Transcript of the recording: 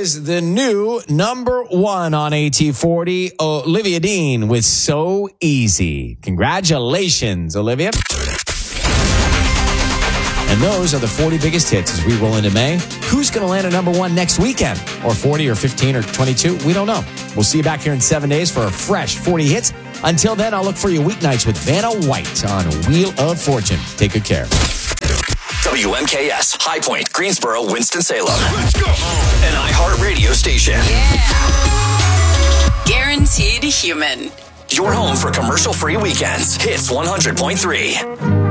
is the new number one on AT40, Olivia Dean with So Easy. Congratulations, Olivia. And those are the 40 biggest hits as we roll into May. Who's going to land at number one next weekend? Or 40 or 15 or 22? We don't know. We'll see you back here in 7 days for a fresh 40 hits. Until then, I'll look for you weeknights with Vanna White on Wheel of Fortune. Take good care. WMKS, High Point, Greensboro, Winston-Salem. Let's go. An iHeartRadio station. Yeah. Guaranteed human. Your home for commercial-free weekends. Hits 100.3.